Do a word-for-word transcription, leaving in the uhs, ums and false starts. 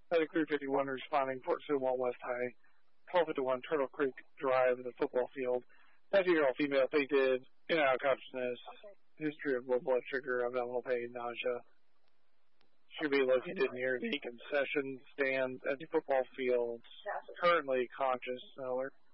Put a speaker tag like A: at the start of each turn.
A: Medic three fifty-one responding, Fort Stillwell West High, twelve fifty-one Turtle Creek Drive in the football field. nineteen-year-old female fainted, in and out of consciousness, history of low blood sugar, abdominal pain, nausea. Should be located near the concession stand at the football field. Currently conscious, so